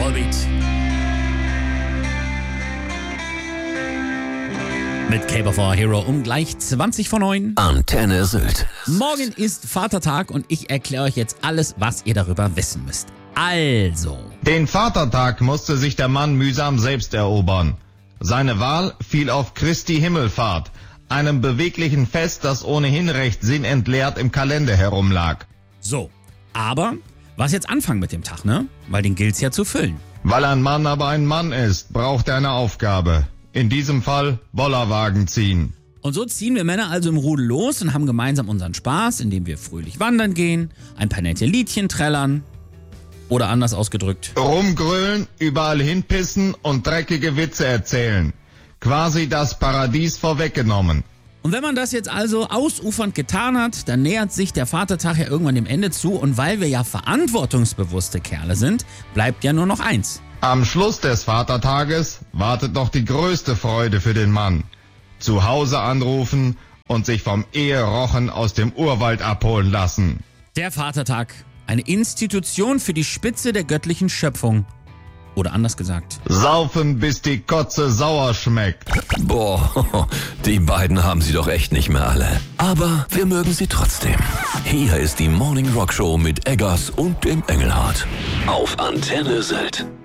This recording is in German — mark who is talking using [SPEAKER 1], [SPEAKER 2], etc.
[SPEAKER 1] Volbeat. Mit Cape of Our Hero um gleich 20 vor 9.
[SPEAKER 2] Antenne Sylt.
[SPEAKER 1] Morgen ist Vatertag und ich erkläre euch jetzt alles, was ihr darüber wissen müsst. Also.
[SPEAKER 3] Den Vatertag musste sich der Mann mühsam selbst erobern. Seine Wahl fiel auf Christi Himmelfahrt, einem beweglichen Fest, das ohnehin recht sinnentleert im Kalender herumlag.
[SPEAKER 1] So, aber was jetzt anfangen mit dem Tag, ne? Weil den gilt's ja zu füllen.
[SPEAKER 3] Weil ein Mann aber ein Mann ist, braucht er eine Aufgabe. In diesem Fall Bollerwagen ziehen.
[SPEAKER 1] Und so ziehen wir Männer also im Rudel los und haben gemeinsam unseren Spaß, indem wir fröhlich wandern gehen, ein paar nette Liedchen trällern oder anders ausgedrückt.
[SPEAKER 3] Rumgrölen, überall hinpissen und dreckige Witze erzählen. Quasi das Paradies vorweggenommen.
[SPEAKER 1] Und wenn man das jetzt also ausufernd getan hat, dann nähert sich der Vatertag ja irgendwann dem Ende zu und weil wir ja verantwortungsbewusste Kerle sind, bleibt ja nur noch eins.
[SPEAKER 3] Am Schluss des Vatertages wartet noch die größte Freude für den Mann. Zu Hause anrufen und sich vom Eherochen aus dem Urwald abholen lassen.
[SPEAKER 1] Der Vatertag, eine Institution für die Spitze der göttlichen Schöpfung. Oder anders gesagt.
[SPEAKER 3] Saufen, bis die Kotze sauer schmeckt.
[SPEAKER 2] Boah, die beiden haben sie doch echt nicht mehr alle. Aber wir mögen sie trotzdem. Hier ist die Morning Rock Show mit Eggers und dem Engelhard. Auf Antenne Sylt.